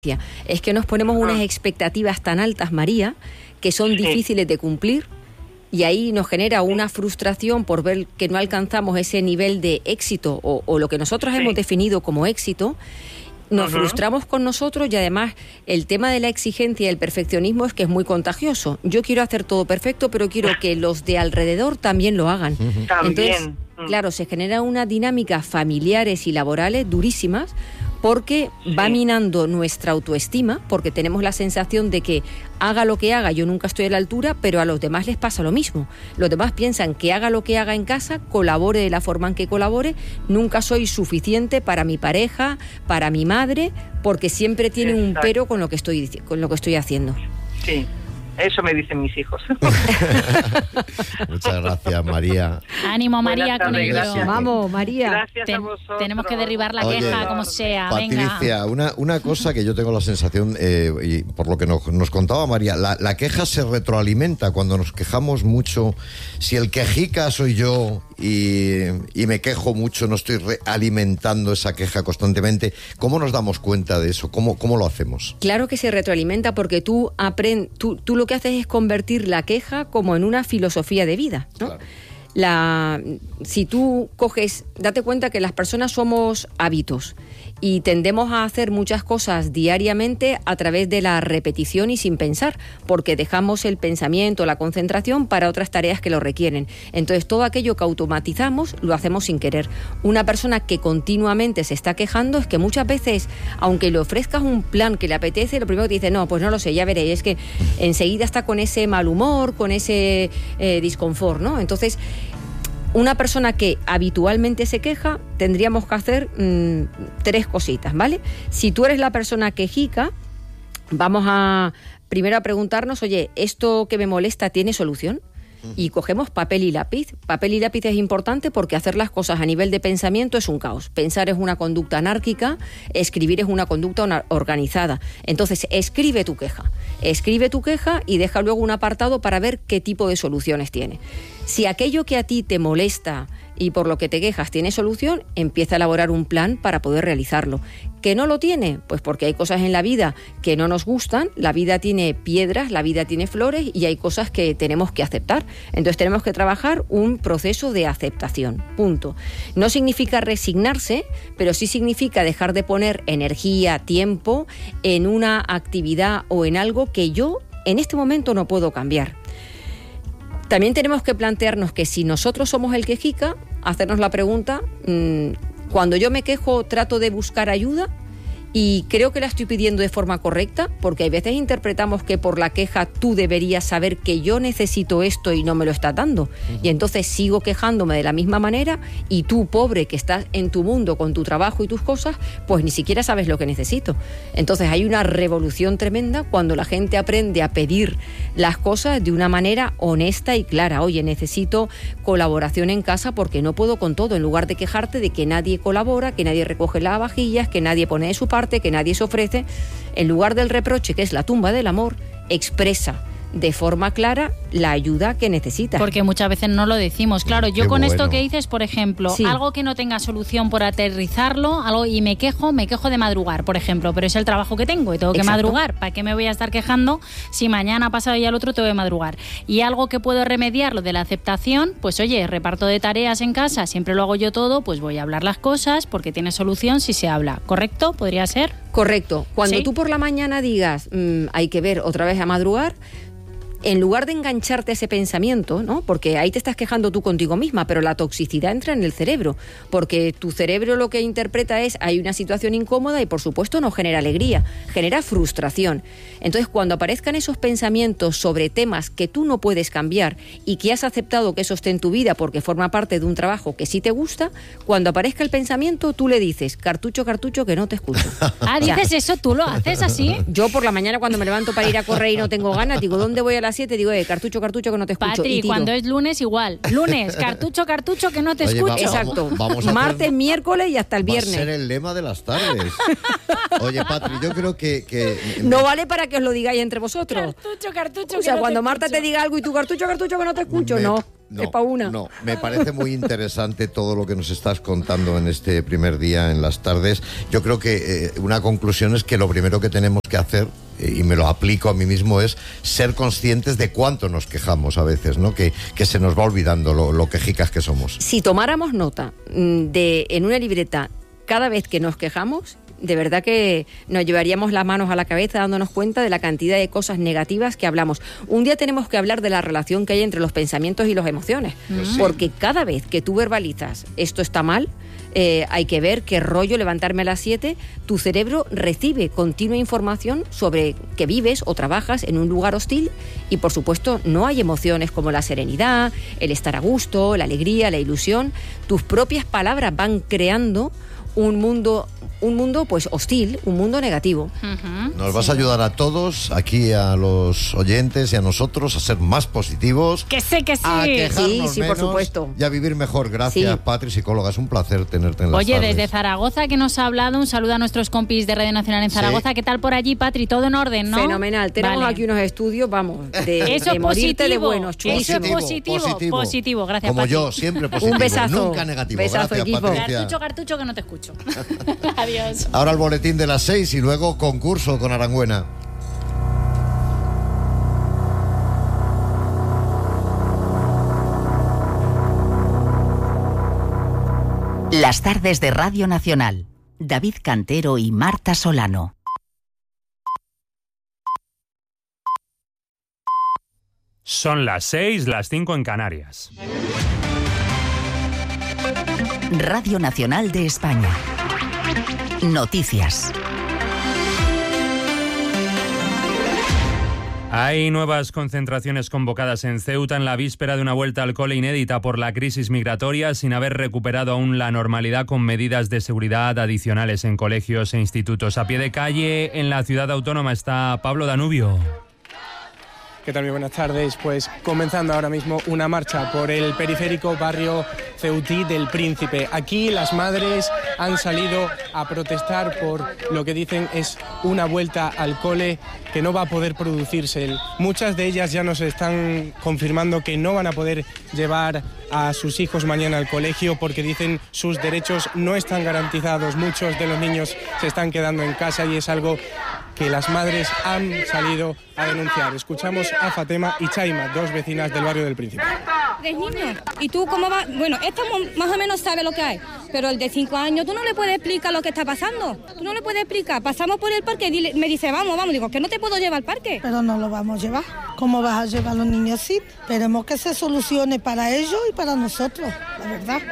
Es que nos ponemos unas expectativas tan altas, María, que son difíciles de cumplir, y ahí nos genera una frustración por ver que no alcanzamos ese nivel de éxito o lo que nosotros hemos definido como éxito. Nos frustramos con nosotros, y además el tema de la exigencia y el perfeccionismo es que es muy contagioso. Yo quiero hacer todo perfecto, pero quiero que los de alrededor también lo hagan. Entonces, claro, se genera una dinámica familiares y laborales durísimas, porque va minando nuestra autoestima, porque tenemos la sensación de que haga lo que haga, yo nunca estoy a la altura, pero a los demás les pasa lo mismo. Los demás piensan que haga lo que haga en casa, colabore de la forma en que colabore, nunca soy suficiente para mi pareja, para mi madre, porque siempre tiene un pero con lo que estoy haciendo. Sí. Eso me dicen mis hijos. Muchas gracias, María. Ánimo, María, con ello. Vamos, María. Gracias a vosotros. Tenemos que derribar la queja, como sea. Patricia, venga. Una cosa que yo tengo la sensación, y por lo que nos contaba María, la queja se retroalimenta cuando nos quejamos mucho. Si el quejica soy yo y me quejo mucho, no estoy alimentando esa queja constantemente. ¿Cómo nos damos cuenta de eso? ¿Cómo lo hacemos? Claro que se retroalimenta, porque tú lo que haces es convertir la queja como en una filosofía de vida, ¿no? Claro. Si tú coges, date cuenta que las personas somos hábitos y tendemos a hacer muchas cosas diariamente a través de la repetición y sin pensar, porque dejamos el pensamiento, la concentración para otras tareas que lo requieren. Entonces, todo aquello que automatizamos lo hacemos sin querer. Una persona que continuamente se está quejando es que muchas veces, aunque le ofrezcas un plan que le apetece, lo primero que te dice, no, pues no lo sé, ya veréis, es que enseguida está con ese mal humor, con ese disconfort, ¿no? Entonces, una persona que habitualmente se queja, tendríamos que hacer 3 cositas, ¿vale? Si tú eres la persona quejica, vamos a primero a preguntarnos, oye, ¿esto que me molesta tiene solución? Y cogemos papel y lápiz. Papel y lápiz es importante porque hacer las cosas a nivel de pensamiento es un caos. Pensar es una conducta anárquica, escribir es una conducta organizada. Entonces, escribe tu queja y deja luego un apartado para ver qué tipo de soluciones tiene. Si aquello que a ti te molesta y por lo que te quejas tiene solución, empieza a elaborar un plan para poder realizarlo. ¿Que no lo tiene? Pues porque hay cosas en la vida que no nos gustan, la vida tiene piedras, la vida tiene flores y hay cosas que tenemos que aceptar. Entonces tenemos que trabajar un proceso de aceptación, punto. No significa resignarse, pero sí significa dejar de poner energía, tiempo en una actividad o en algo que yo en este momento no puedo cambiar. También tenemos que plantearnos que si nosotros somos el quejica, hacernos la pregunta, cuando yo me quejo, ¿trato de buscar ayuda? Y creo que la estoy pidiendo de forma correcta, porque hay veces interpretamos que por la queja tú deberías saber que yo necesito esto y no me lo estás dando. Y entonces sigo quejándome de la misma manera y tú, pobre, que estás en tu mundo con tu trabajo y tus cosas, pues ni siquiera sabes lo que necesito. Entonces hay una revolución tremenda cuando la gente aprende a pedir las cosas de una manera honesta y clara. Oye, necesito colaboración en casa porque no puedo con todo, en lugar de quejarte de que nadie colabora, que nadie recoge las vajillas, que nadie pone de su parte, que nadie se ofrece. En lugar del reproche, que es la tumba del amor, expresa de forma clara la ayuda que necesita. Porque muchas veces no lo decimos. Claro, yo con esto que dices, por ejemplo, sí, algo que no tenga solución por aterrizarlo, algo y me quejo de madrugar, por ejemplo, pero es el trabajo que tengo y tengo que madrugar. ¿Para qué me voy a estar quejando si mañana, pasado y al otro tengo que madrugar? Y algo que puedo remediar, lo de la aceptación, pues oye, reparto de tareas en casa, siempre lo hago yo todo, pues voy a hablar las cosas porque tiene solución si se habla. ¿Correcto? ¿Podría ser? Correcto. Cuando tú por la mañana digas, hay que ver otra vez a madrugar, en lugar de engancharte a ese pensamiento, ¿no? Porque ahí te estás quejando tú contigo misma, pero la toxicidad entra en el cerebro, porque tu cerebro lo que interpreta es hay una situación incómoda y por supuesto no genera alegría, genera frustración. Entonces, cuando aparezcan esos pensamientos sobre temas que tú no puedes cambiar y que has aceptado que eso esté en tu vida porque forma parte de un trabajo que sí te gusta, cuando aparezca el pensamiento tú le dices, cartucho, cartucho, que no te escucho. ¿Dices eso? ¿Tú lo haces así? Yo por la mañana cuando me levanto para ir a correr y no tengo ganas, digo, ¿dónde voy a las las 7 digo, cartucho, que no te escucho. Patri, y tiro. cuando es lunes igual. Lunes, cartucho, que no te escucho. Exacto. Vamos a Martes, hacer- miércoles y hasta el Va a viernes. ser el lema de las tardes. Oye, Patri, yo creo que No vale para que os lo digáis entre vosotros. Cartucho, O sea, que no cuando te Marta escucho. te diga algo y tú cartucho, que no te escucho, no. Es para una. No, me parece muy interesante todo lo que nos estás contando en este primer día en las tardes. Yo creo que una conclusión es que lo primero que tenemos que hacer, y me lo aplico a mí mismo, es ser conscientes de cuánto nos quejamos a veces, ¿no? Que se nos va olvidando lo quejicas que somos. Si tomáramos nota en una libreta cada vez que nos quejamos, de verdad que nos llevaríamos las manos a la cabeza dándonos cuenta de la cantidad de cosas negativas que hablamos. Un día tenemos que hablar de la relación que hay entre los pensamientos y las emociones, porque cada vez que tú verbalizas esto está mal, hay que ver qué rollo levantarme a las 7, tu cerebro recibe continua información sobre que vives o trabajas en un lugar hostil y por supuesto no hay emociones como la serenidad, el estar a gusto, la alegría, la ilusión. Tus propias palabras van creando un mundo pues hostil, un mundo negativo. Nos vas a ayudar a todos, aquí a los oyentes y a nosotros, a ser más positivos. Que sé que sí. A quejarnos Sí, por menos supuesto. y a vivir mejor. Gracias, Sí. Patri, psicóloga. Es un placer tenerte en las Oye, tardes. desde Zaragoza que nos ha hablado, un saludo a nuestros compis de Radio Nacional en Zaragoza. Sí. ¿Qué tal por allí, Patri? Todo en orden, ¿no? Fenomenal. Tenemos Vale. aquí unos estudios, vamos, de Eso es morirte de positivo. buenos, chulísimo. Eso es positivo. Gracias, Como Patri. yo, siempre positivo. Un besazo. Nunca negativo. Besazo, Gracias, equipo. Patricia. Cartucho, que no te escucho. Adiós. Ahora el boletín de las 6 y luego concurso con Arangüena. Las tardes de Radio Nacional. David Cantero y Marta Solano. Son las 6, las 5 en Canarias. Radio Nacional de España. Noticias. Hay nuevas concentraciones convocadas en Ceuta en la víspera de una vuelta al cole inédita por la crisis migratoria, sin haber recuperado aún la normalidad, con medidas de seguridad adicionales en colegios e institutos. A pie de calle en la ciudad autónoma está Pablo Danubio. ¿Qué tal? Muy buenas tardes. Pues comenzando ahora mismo una marcha por el periférico barrio ceutí del Príncipe. Aquí las madres han salido a protestar por lo que dicen es una vuelta al cole que no va a poder producirse. Muchas de ellas ya nos están confirmando que no van a poder llevar a sus hijos mañana al colegio porque dicen sus derechos no están garantizados. Muchos de los niños se están quedando en casa y es algo que las madres han salido a denunciar. Escuchamos a Fatema y Chaima, dos vecinas del barrio del Príncipe. De niño. ¿Y tú cómo vas? Bueno, esta más o menos sabe lo que hay, pero el de 5 años tú no le puedes explicar lo que está pasando. Tú no le puedes explicar. Pasamos por el parque y me dice, vamos, digo, que no te puedo llevar al parque. Pero no lo vamos a llevar. ¿Cómo vas a llevar a los niños así? Esperemos que se solucione para ellos y para nosotros, la verdad.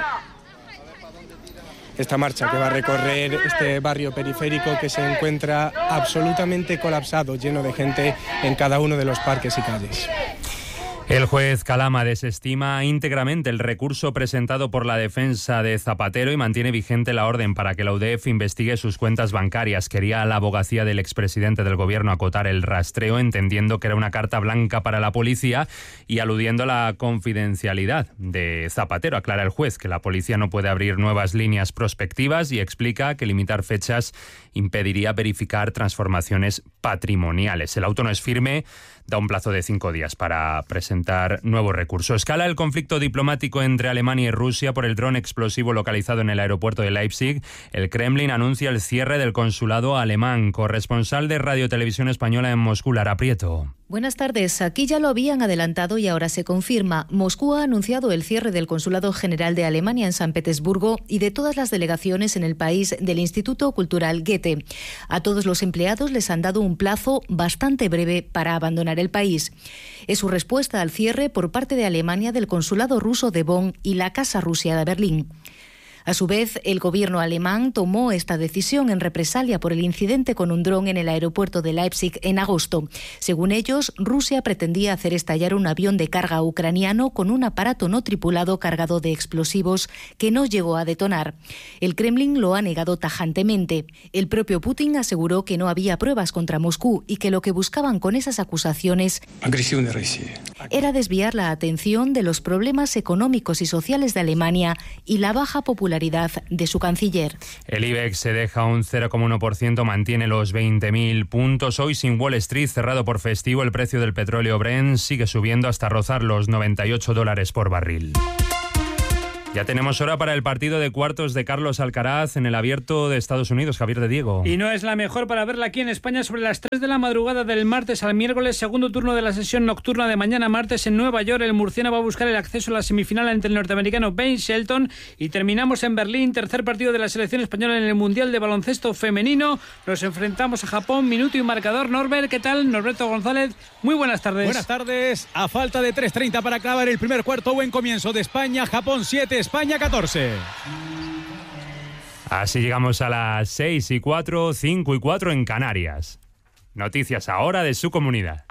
Esta marcha que va a recorrer este barrio periférico que se encuentra absolutamente colapsado, lleno de gente en cada uno de los parques y calles. El juez Calama desestima íntegramente el recurso presentado por la defensa de Zapatero y mantiene vigente la orden para que la UDEF investigue sus cuentas bancarias. Quería la abogacía del expresidente del gobierno acotar el rastreo, entendiendo que era una carta blanca para la policía y aludiendo a la confidencialidad de Zapatero. Aclara el juez que la policía no puede abrir nuevas líneas prospectivas y explica que limitar fechas impediría verificar transformaciones patrimoniales. El auto no es firme, da un plazo de 5 días para presentar nuevo recurso. Escala el conflicto diplomático entre Alemania y Rusia por el dron explosivo localizado en el aeropuerto de Leipzig. El Kremlin anuncia el cierre del consulado alemán. Corresponsal de Radio Televisión Española en Moscú, Lara Prieto. Buenas tardes. Aquí ya lo habían adelantado y ahora se confirma. Moscú ha anunciado el cierre del Consulado General de Alemania en San Petersburgo y de todas las delegaciones en el país del Instituto Cultural Goethe. A todos los empleados les han dado un plazo bastante breve para abandonar el país. Es su respuesta al cierre por parte de Alemania del Consulado ruso de Bonn y la Casa Rusia de Berlín. A su vez, el gobierno alemán tomó esta decisión en represalia por el incidente con un dron en el aeropuerto de Leipzig en agosto. Según ellos, Rusia pretendía hacer estallar un avión de carga ucraniano con un aparato no tripulado cargado de explosivos que no llegó a detonar. El Kremlin lo ha negado tajantemente. El propio Putin aseguró que no había pruebas contra Moscú y que lo que buscaban con esas acusaciones era desviar la atención de los problemas económicos y sociales de Alemania y la baja popularidad de su canciller. El IBEX se deja un 0,1%, mantiene los 20.000 puntos. Hoy, sin Wall Street, cerrado por festivo, el precio del petróleo Brent sigue subiendo hasta rozar los $98 por barril. Ya tenemos hora para el partido de cuartos de Carlos Alcaraz en el Abierto de Estados Unidos. Javier de Diego. Y no es la mejor para verla aquí en España sobre las 3 de la madrugada del martes al miércoles, segundo turno de la sesión nocturna de mañana martes en Nueva York. El murciano va a buscar el acceso a la semifinal ante el norteamericano Ben Shelton. Y terminamos en Berlín, tercer partido de la selección española en el Mundial de Baloncesto Femenino. Nos enfrentamos a Japón, minuto y marcador. Norbert, ¿qué tal? Norberto González, muy buenas tardes. Buenas tardes. A falta de 3:30 para acabar el primer cuarto, buen comienzo de España. Japón 7, España 14. Así llegamos a las 6:04, 5:04 en Canarias. Noticias ahora de su comunidad.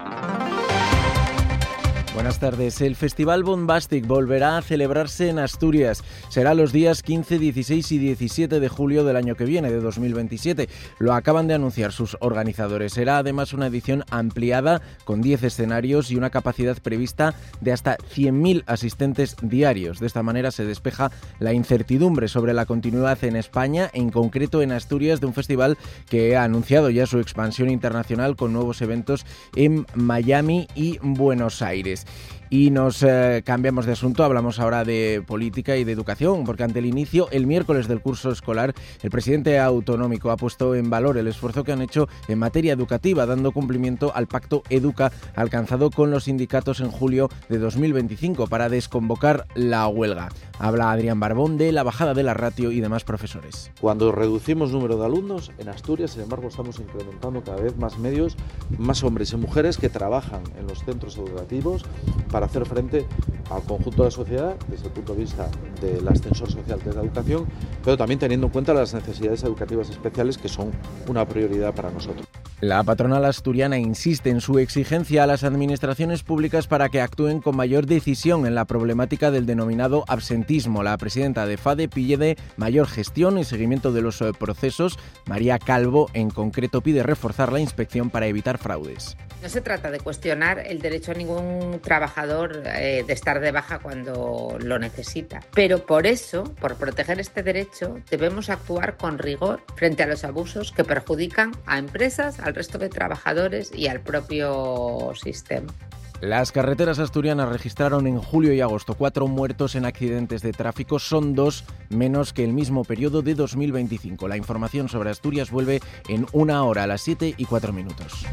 Buenas tardes. El Festival Bombastic volverá a celebrarse en Asturias. Será los días 15, 16 y 17 de julio del año que viene, de 2027. Lo acaban de anunciar sus organizadores. Será además una edición ampliada con 10 escenarios y una capacidad prevista de hasta 100.000 asistentes diarios. De esta manera se despeja la incertidumbre sobre la continuidad en España, en concreto en Asturias, de un festival que ha anunciado ya su expansión internacional con nuevos eventos en Miami y Buenos Aires. Y nos cambiamos de asunto, hablamos ahora de política y de educación, porque ante el inicio, el miércoles del curso escolar, el presidente autonómico ha puesto en valor el esfuerzo que han hecho en materia educativa, dando cumplimiento al pacto Educa alcanzado con los sindicatos en julio de 2025 para desconvocar la huelga. Habla Adrián Barbón de la bajada de la ratio y demás profesores. Cuando reducimos número de alumnos, en Asturias, sin embargo, estamos incrementando cada vez más medios, más hombres y mujeres que trabajan en los centros educativos para hacer frente al conjunto de la sociedad desde el punto de vista del ascensor social de la educación, pero también teniendo en cuenta las necesidades educativas especiales que son una prioridad para nosotros. La patronal asturiana insiste en su exigencia a las administraciones públicas para que actúen con mayor decisión en la problemática del denominado absentismo. La presidenta de FADE pide mayor gestión y seguimiento de los procesos. María Calvo, en concreto, pide reforzar la inspección para evitar fraudes. No se trata de cuestionar el derecho a ningún trabajador de estar de baja cuando lo necesita. Pero por eso, por proteger este derecho, debemos actuar con rigor frente a los abusos que perjudican a empresas, al resto de trabajadores y al propio sistema. Las carreteras asturianas registraron en julio y agosto 4 muertos en accidentes de tráfico. Son 2 menos que el mismo periodo de 2025. La información sobre Asturias vuelve en 1 hora, a las 7:04.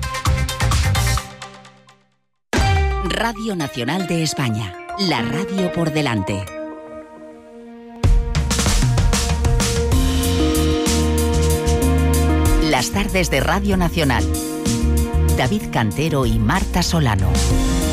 Radio Nacional de España. La radio por delante. Las tardes de Radio Nacional. David Cantero y Marta Solano.